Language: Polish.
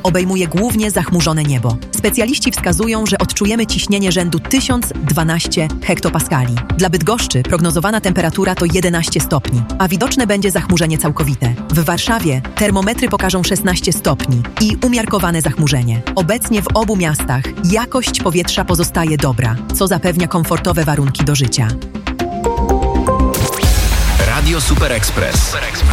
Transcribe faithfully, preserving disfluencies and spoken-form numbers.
obejmuje głównie zachmurzone niebo. Specjaliści wskazują, że odczujemy ciśnienie rzędu tysiąc dwanaście hektopaskali. Dla Bydgoszczy prognozowana temperatura to jedenaście stopni, a widoczne będzie zachmurzenie całkowite. W Warszawie termometry pokażą szesnaście stopni i umiarkowane zachmurzenie. Obecnie w obu miastach jakość powietrza pozostaje dobra, co zapewnia komfortowe warunki do życia. Radio Super Express.